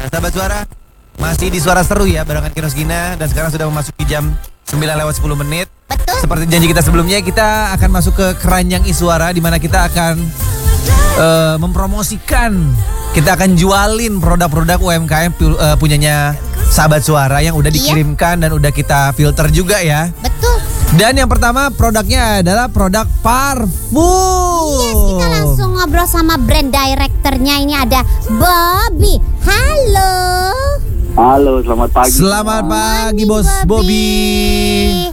Sahabat Suara, masih di Suara Seru ya barengan Kinos Gina. Dan sekarang sudah memasuki jam 9:10. Betul. Seperti janji kita sebelumnya, kita akan masuk ke Keranjang Iswara, di mana kita akan mempromosikan, kita akan jualin produk-produk UMKM punyanya Sahabat Suara yang udah dikirimkan dan udah kita filter juga ya. Betul. Dan yang pertama produknya adalah produk parfum. Yes, kita langsung ngobrol sama brand directornya. Ini ada Bobby. Halo. Halo, selamat pagi. Selamat pagi Bos Bobby.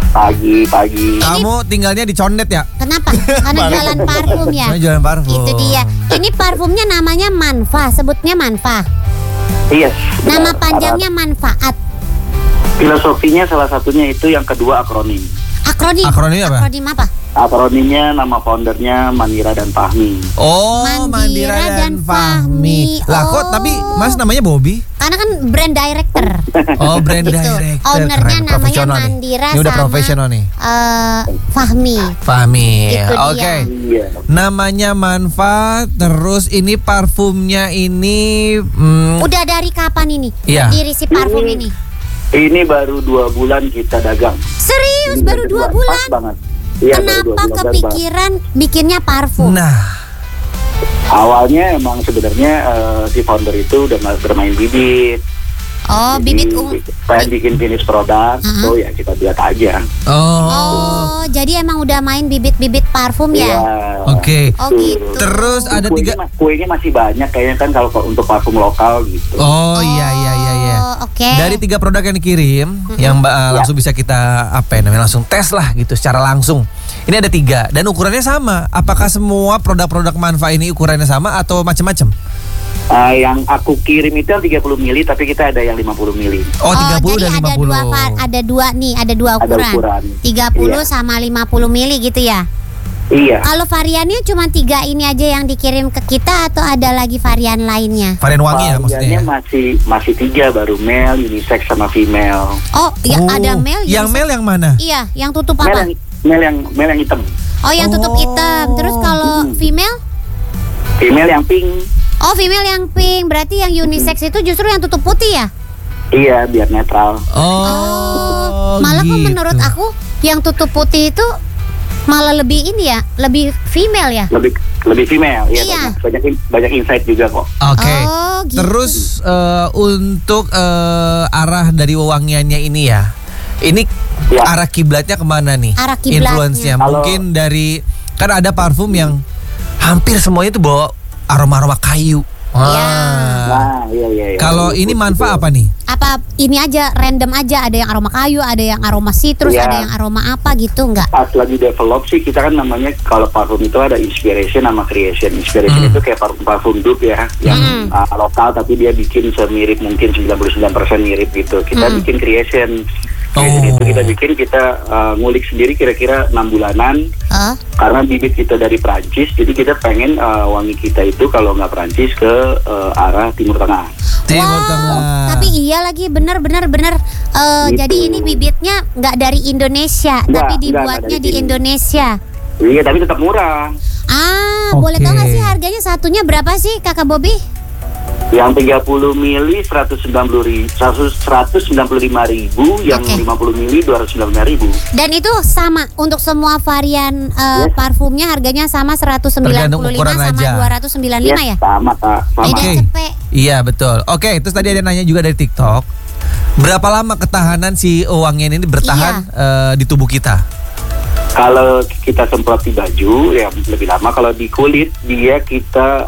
Pagi. Kamu tinggalnya di Condet ya? Kenapa? Karena jualan parfum ya. Saya jualan parfum. Itu dia. Ini parfumnya namanya Manfa, sebutnya Manfa. Yes. Nama benar. panjangnya Manfaat. Filosofinya salah satunya itu, yang kedua akronim. Akronim. Akronim apa? Akronim apa? Akronimnya nama foundernya Manira dan Fahmi. Oh, Mandira Mandira dan dan Fahmi. Fahmi. Lah kok Oh. tapi Mas namanya Bobby? Karena kan brand director. Oh, brand Gitu. director. Ownernya Keren, namanya profesional nih. Mandira Ini udah sama profesional nih. Fahmi. Fahmi. Itu dia. Oke. Iya. Namanya Manfaat, terus ini parfumnya ini Udah dari kapan ini? Iya. Berdiri si parfum ini? Ini baru 2 bulan kita dagang. Serius Ini baru 2 pas bulan? banget. Iya, baru 2 Kenapa bulan baru kepikiran bikinnya parfum? nah, Awalnya emang sebenarnya si founder itu udah bermain bibit. Oh, bibit ungu. Pengen bikin finish produk, so ya kita buat aja. Oh, jadi emang udah main bibit-bibit parfum ya? Oke. Oh gitu. Terus ada 3. Kuenya masih banyak kayaknya kan kalau untuk parfum lokal gitu. Oh, iya. Oh, oke. Dari 3 produk yang dikirim, yang Mbak langsung bisa kita langsung tes lah gitu secara langsung. Ini ada 3 dan ukurannya sama. Apakah semua produk-produk Manfa ini ukurannya sama atau macam-macam? Yang aku kirim itu yang 30 mili, tapi kita ada yang 50 mili. Oh, 30 jadi dan 50. ada dua ukuran. ukuran. 30 Iya. sama 50 mili gitu ya? Iya. Kalau variannya cuma 3 ini aja yang dikirim ke kita atau ada lagi varian lainnya? Varian wangi ya maksudnya. Variannya masih 3, baru male, unisex sama female. Oh, ya ada male. Yang male yang mana? Iya, yang tutup apa? Male yang hitam. Oh, yang tutup hitam. Terus kalau female? Female yang pink. Oh, female yang pink. Berarti yang unisex itu justru yang tutup putih ya? Iya, biar netral. Malah kok gitu. menurut aku yang tutup putih itu malah lebih ini ya, lebih female ya? Lebih female. Iya. Banyak insight juga kok. Oke. Oh, gitu. Terus untuk arah dari wewangiannya ini ya. Ini Ya. arah kiblatnya kemana nih? Arah kiblatnya. Influence-nya Kalau- mungkin dari, kan ada parfum yang hampir semuanya itu bawa aroma-aroma kayu. Nah, iya. Kalau ini Manfa apa nih? Apa ini aja random aja, ada yang aroma kayu, ada yang aroma citrus, Iya. ada yang aroma apa gitu enggak? Pas lagi develop sih, kita kan namanya kalau parfum itu ada inspiration sama creation. Inspiration itu kayak parfum dupe ya, yang lokal tapi dia bikin semirip mungkin 99% mirip gitu. Kita bikin creation. Creation itu kita ngulik sendiri kira-kira 6 bulanan. Karena bibit kita dari Prancis, jadi kita pengen wangi kita itu kalau nggak Prancis ke arah Timur Tengah. Timur Tengah. Tapi iya lagi bener. Gitu. Jadi ini bibitnya nggak dari Indonesia, tapi dibuatnya dari di sini. Indonesia. Iya, tapi tetap murah. Boleh Oke. tau nggak sih harganya satunya berapa sih, Kakak Bobby? Yang 30 mili 195.000, yang Oke. 50 mili 295.000. Dan itu sama untuk semua varian parfumnya harganya sama 195 Tergantung ukuran sama aja. 295 ya? Sama Kak, sama. Beda Oke. cepet. Iya betul. Oke, terus tadi ada nanya juga dari TikTok. Berapa lama ketahanan si wangian ini bertahan di tubuh kita? Kalau kita semprot di baju ya lebih lama. Kalau di kulit dia kita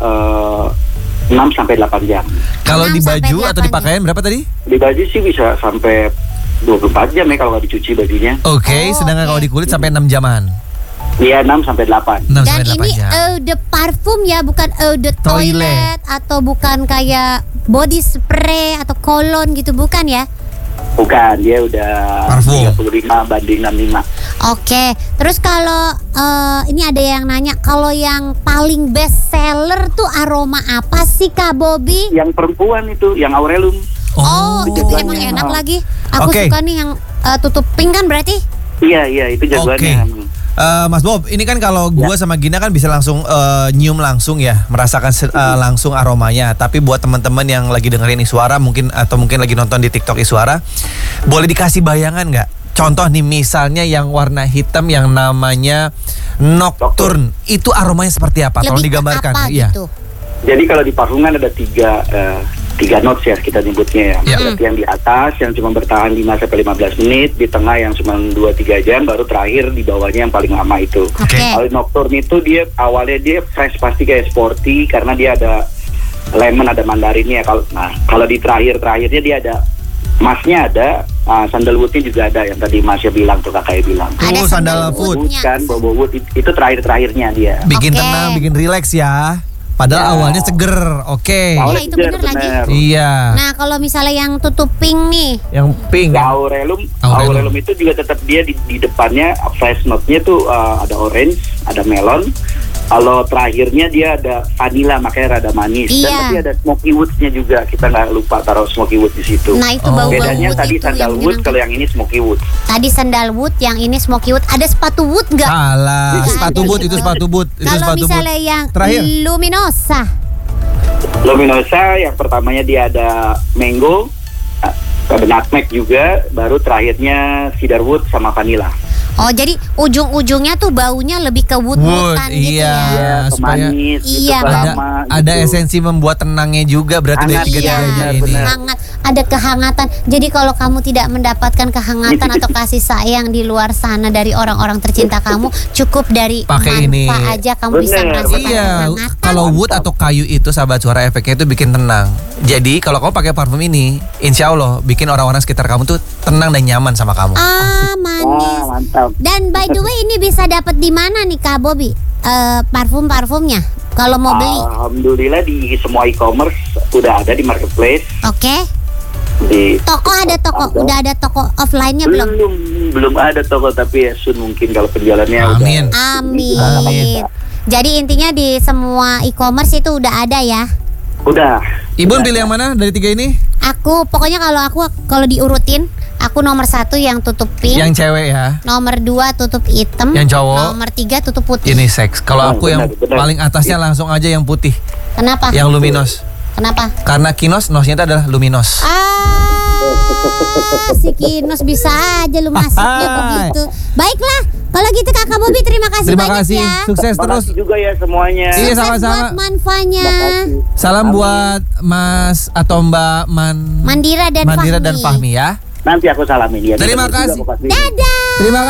6-8 jam. Kalau 6 di sampai baju atau di 8 pakaian berapa tadi? Di baju sih bisa sampai 24 jam ya kalau nggak dicuci bajunya. Oke, Oh, sedangkan oke. kalau di kulit sampai 6 jaman. Iya, 6-8. 6 Dan sampai 8 ini jam. eau de parfum ya, bukan eau de Toilet. toilet atau bukan kayak body spray atau cologne gitu, bukan ya? Bukan, dia udah Parfum. 35 banding 65. Oke, terus kalau ini ada yang nanya, kalau yang paling best seller tuh aroma apa sih Kak Bobby? Yang perempuan itu, yang Aurelum. Oh, itu jagoannya. emang enak lagi. Aku Oke. suka nih yang tutup pink kan berarti? Iya, itu jagoannya. Mas Bob, ini kan kalau gua sama Gina kan bisa langsung nyium langsung ya, merasakan langsung aromanya. Tapi buat teman-teman yang lagi dengerin Iswara mungkin atau mungkin lagi nonton di TikTok Iswara, boleh dikasih bayangan nggak? Contoh nih misalnya yang warna hitam yang namanya Nocturne, itu aromanya seperti apa? Tolong Lebih ke digambarkan. apa Iya. gitu? Jadi kalau di parfum kan ada tiga notes ya kita nyebutnya ya. Berarti yang di atas yang cuma bertahan 5-15 menit, di tengah yang cuma 2-3 jam, baru terakhir di bawahnya yang paling lama itu. Oke. Kalau Nocturne itu dia awalnya dia fresh pasti kayak sporty karena dia ada lemon, ada mandarinnya. Kalau di terakhirnya dia ada masnya, ada sandalwoodnya juga ada yang tadi Masya bilang tuh, kakaknya bilang. Ada sandalwood Kan bobo wood itu terakhirnya dia. Bikin Oke. tenang, bikin relax ya. Padahal awalnya seger, oke. Awalnya Iya, itu seger, bener lagi. Iya. Nah, kalau misalnya yang tutup pink nih, Yang pink. Ya, Aurelum itu juga tetap dia di depannya fresh note-nya tuh ada orange, ada melon. Kalau terakhirnya dia ada vanilla, makanya rada manis. Iya. Dan tapi ada smoky woods-nya juga. Kita nggak lupa taruh smoky wood di situ. nah itu Oh. bau-bau Bedanya wood tadi itu yang sandalwood, menyenangkan. kalau yang ini smoky wood. Tadi sandalwood, yang ini smoky wood. Ada sepatu wood nggak? Salah. Nggak Sepatu ada boot gitu. itu sepatu boot. Itu Kalau sepatu boot. misalnya yang Terakhir. luminosa, Luminosa yang pertamanya dia ada mango, ada nutmeg juga, baru terakhirnya cedarwood sama vanilla. oh jadi ujung-ujungnya tuh baunya lebih ke wood-woodan gitu iya. ya. supaya pemanis, Iya, gitu, Ada, lama, ada gitu. esensi membuat tenangnya juga berarti dari Hangat, tiga-tiganya iya, ini. benar. Hangat, ada kehangatan. Jadi kalau kamu tidak mendapatkan kehangatan atau kasih sayang di luar sana dari orang-orang tercinta kamu, cukup dari Pakai ini. manfa aja kamu bisa Bener. merasakan Iya, kehangatan. kalau wood atau kayu itu sahabat suara efeknya itu bikin tenang. Jadi kalau kamu pakai parfum ini, insya Allah bikin orang-orang sekitar kamu tuh tenang dan nyaman sama kamu. Ah, manis. Wah, mantap. Dan by the way ini bisa dapat di mana nih Kak Bobby? Parfum-parfumnya kalau mau beli. Alhamdulillah di semua e-commerce udah ada di marketplace. Oke. Di Toko ada toko, udah ada toko offline-nya belum? belum ada toko, tapi ya soon mungkin kalau penjualannya Amin. udah. Amin. Jadi intinya di semua e-commerce itu udah ada ya. Udah. Ibun pilih yang mana dari tiga ini? Aku pokoknya kalau diurutin, aku nomor 1 yang tutup pink, Yang cewek ya. nomor 2 tutup hitam, Yang cowok? nomor 3 tutup putih. Ini seks. Kalau Oh, aku yang benar. paling atasnya langsung aja yang putih, Kenapa? yang luminos. Kenapa? Karena kinos, nosnya itu adalah luminos. Si Kinos bisa aja lu masuknya begitu. Baiklah, kalau gitu Kakak Bobby terima kasih Terima banyak kasih, ya. sukses terus. Makasih juga ya semuanya. Iya, Sukses sama-sama. buat manfanya. Makasih. Salam buat Mas atau Mbak Mandira dan dan Fahmi ya. Nanti aku salamin ya. Terima Juga kasih. makasih. Dadah. Terima kasih.